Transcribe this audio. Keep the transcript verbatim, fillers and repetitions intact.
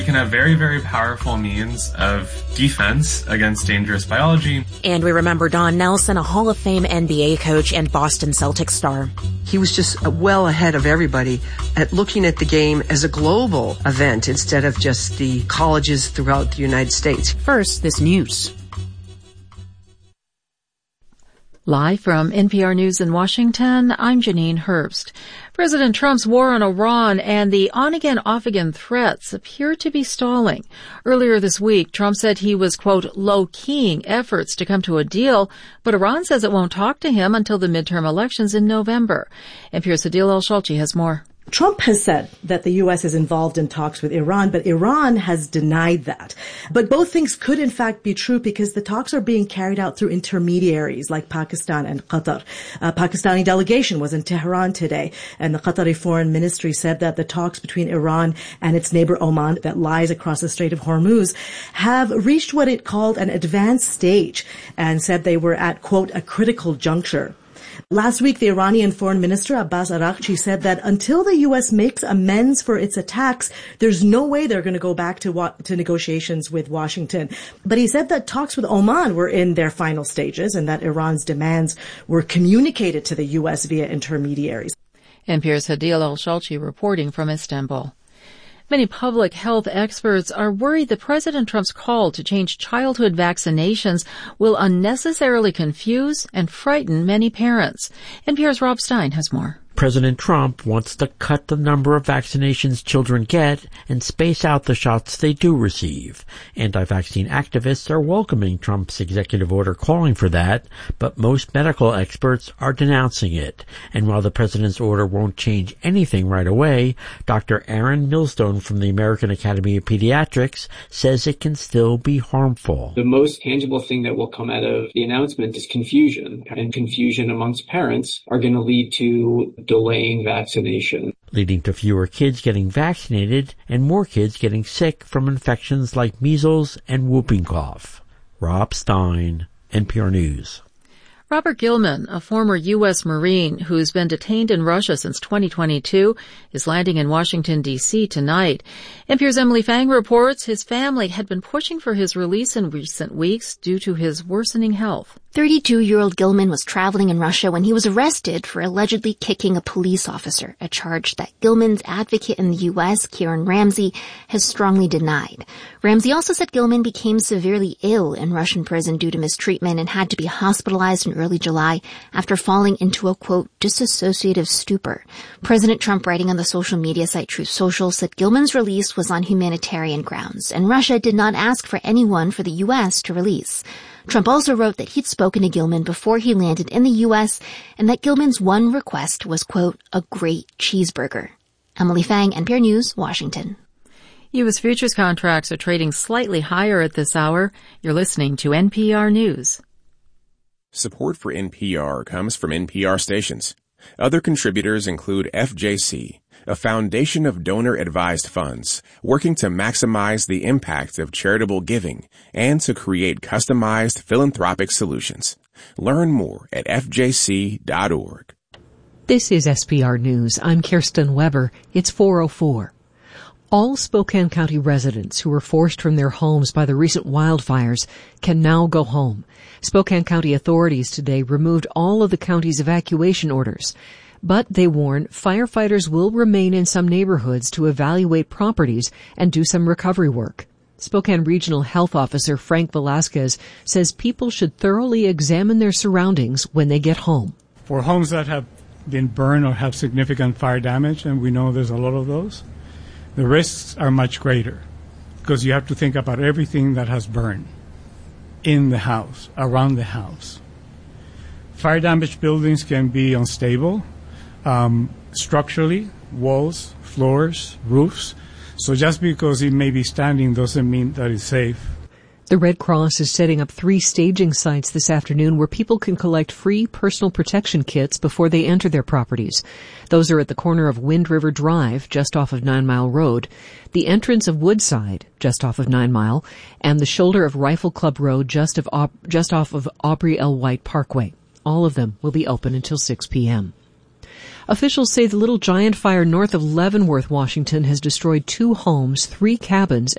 You can have very, very powerful means of defense against dangerous biology. And we remember Don Nelson, a Hall of Fame N B A coach and Boston Celtics star. He was just well ahead of everybody at looking at the game as a global event instead of just the colleges throughout the United States. First, this news. Live from N P R News in Washington, I'm Janine Herbst. President Trump's war on Iran and the on-again, off-again threats appear to be stalling. Earlier this week, Trump said he was, quote, low-keying efforts to come to a deal, but Iran says it won't talk to him until the midterm elections in November. N P R's Adil El-Shalchi has more. Trump has said that the U S is involved in talks with Iran, but Iran has denied that. But both things could in fact be true because the talks are being carried out through intermediaries like Pakistan and Qatar. A Pakistani delegation was in Tehran today, and the Qatari Foreign Ministry said that the talks between Iran and its neighbor Oman that lies across the Strait of Hormuz have reached what it called an advanced stage and said they were at, quote, a critical juncture. Last week, the Iranian Foreign Minister Abbas Araghchi said that until the U S makes amends for its attacks, there's no way they're going to go back to wa- to negotiations with Washington. But he said that talks with Oman were in their final stages and that Iran's demands were communicated to the U S via intermediaries. N P R's Adil El-Shalchi reporting from Istanbul. Many public health experts are worried that President Trump's call to change childhood vaccinations will unnecessarily confuse and frighten many parents. N P R's Rob Stein has more. President Trump wants to cut the number of vaccinations children get and space out the shots they do receive. Anti-vaccine activists are welcoming Trump's executive order calling for that, but most medical experts are denouncing it. And while the president's order won't change anything right away, Doctor Aaron Millstone from the American Academy of Pediatrics says it can still be harmful. The most tangible thing that will come out of the announcement is confusion, and confusion amongst parents are going to lead to delaying vaccination, leading to fewer kids getting vaccinated and more kids getting sick from infections like measles and whooping cough. Rob Stein, N P R News. Robert Gilman, a former U S Marine who's been detained in Russia since twenty twenty-two, is landing in Washington, D C tonight. N P R's Emily Fang reports his family had been pushing for his release in recent weeks due to his worsening health. thirty-two-year-old Gilman was traveling in Russia when he was arrested for allegedly kicking a police officer, a charge that Gilman's advocate in the U S, Kieran Ramsey, has strongly denied. Ramsey also said Gilman became severely ill in Russian prison due to mistreatment and had to be hospitalized in early July after falling into a, quote, dissociative stupor. President Trump, writing on the social media site Truth Social, said Gilman's release was on humanitarian grounds, and Russia did not ask for anyone for the U S to release. Trump also wrote that he'd spoken to Gilman before he landed in the U S and that Gilman's one request was, quote, a great cheeseburger. Emily Fang, N P R News, Washington. U S futures contracts are trading slightly higher at this hour. You're listening to N P R News. Support for N P R comes from N P R stations. Other contributors include F J C, a foundation of donor-advised funds working to maximize the impact of charitable giving and to create customized philanthropic solutions. Learn more at f j c dot org. This is S P R News. I'm Kirsten Weber. It's four oh four. All Spokane County residents who were forced from their homes by the recent wildfires can now go home. Spokane County authorities today removed all of the county's evacuation orders. But they warn firefighters will remain in some neighborhoods to evaluate properties and do some recovery work. Spokane Regional Health Officer Frank Velasquez says people should thoroughly examine their surroundings when they get home. For homes that have been burned or have significant fire damage, and we know there's a lot of those, the risks are much greater because you have to think about everything that has burned in the house, around the house. Fire damaged buildings can be unstable. Um, structurally, walls, floors, roofs. So just because it may be standing doesn't mean that it's safe. The Red Cross is setting up three staging sites this afternoon where people can collect free personal protection kits before they enter their properties. Those are at the corner of Wind River Drive, just off of Nine Mile Road, the entrance of Woodside, just off of Nine Mile, and the shoulder of Rifle Club Road, just, of, just off of Aubrey L. White Parkway. All of them will be open until six p.m. Officials say the Little Giant fire north of Leavenworth, Washington, has destroyed two homes, three cabins,